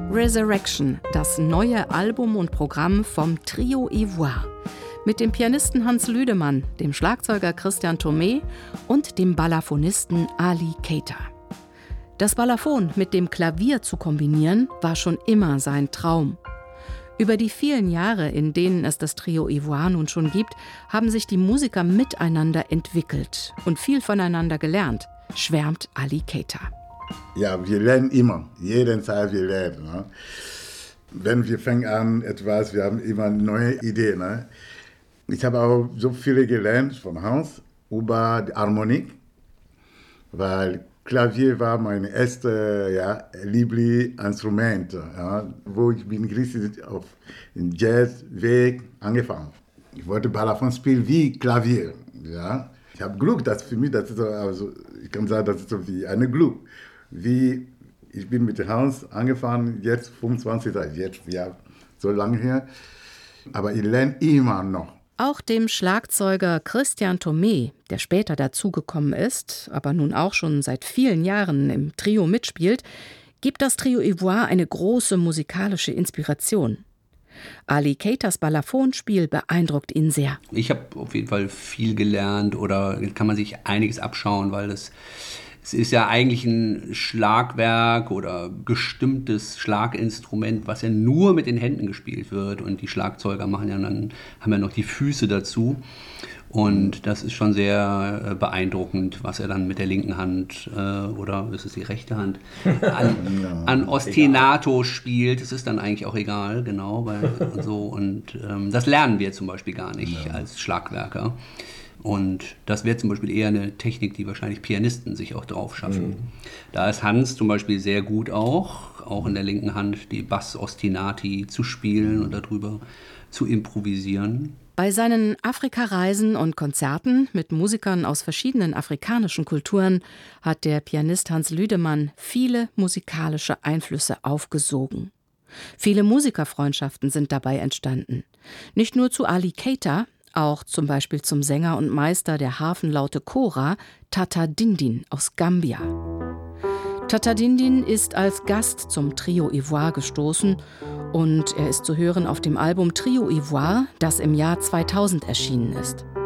Resurrection, das neue Album und Programm vom Trio Ivoire. Mit dem Pianisten Hans Lüdemann, dem Schlagzeuger Christian Thomet und dem Balafonisten Ali Keita. Das Balafon mit dem Klavier zu kombinieren, war schon immer sein Traum. Über die vielen Jahre, in denen es das Trio Ivoire nun schon gibt, haben sich die Musiker miteinander entwickelt und viel voneinander gelernt, schwärmt Ali Keita. Ja, wir lernen immer, jeden Tag wir lernen. Ne? Wenn wir fangen an etwas, wir haben immer neue Ideen. Ne? Ich habe auch so viele gelernt von Hans über die Harmonik, weil Klavier war mein erstes Lieblingsinstrument, wo ich bin richtig auf den Jazzweg angefangen. Ich wollte Balafon spielen wie Klavier. Ja? Ich habe Glück, dass für mich, das ist also, ich kann sagen, das ist so wie eine Glück. Wie ich bin mit Hans angefangen, jetzt 25 Jahre, jetzt ja, so lange her, aber ich lerne immer noch. Auch dem Schlagzeuger Christian Thomet, der später dazugekommen ist, aber nun auch schon seit vielen Jahren im Trio mitspielt, gibt das Trio Ivoire eine große musikalische Inspiration. Ali Keitas Balafonspiel beeindruckt ihn sehr. Ich habe auf jeden Fall viel gelernt oder kann man sich einiges abschauen, weil es ist ja eigentlich ein Schlagwerk oder gestimmtes Schlaginstrument, was ja nur mit den Händen gespielt wird. Und die Schlagzeuger haben ja noch die Füße dazu. Und das ist schon sehr beeindruckend, was er dann mit der linken Hand oder ist es die rechte Hand an Ostinato spielt. Das ist dann eigentlich auch egal, genau. Und das lernen wir zum Beispiel gar nicht als Schlagwerker. Und das wäre zum Beispiel eher eine Technik, die wahrscheinlich Pianisten sich auch drauf schaffen. Da ist Hans zum Beispiel sehr gut auch in der linken Hand die Bass-Ostinati zu spielen und darüber zu improvisieren. Bei seinen Afrika-Reisen und Konzerten mit Musikern aus verschiedenen afrikanischen Kulturen hat der Pianist Hans Lüdemann viele musikalische Einflüsse aufgesogen. Viele Musikerfreundschaften sind dabei entstanden. Nicht nur zu Ali Keita, auch zum Beispiel zum Sänger und Meister der Hafenlaute Kora, Tata Dindin aus Gambia. Tata Dindin ist als Gast zum Trio Ivoire gestoßen und er ist zu hören auf dem Album Trio Ivoire, das im Jahr 2000 erschienen ist.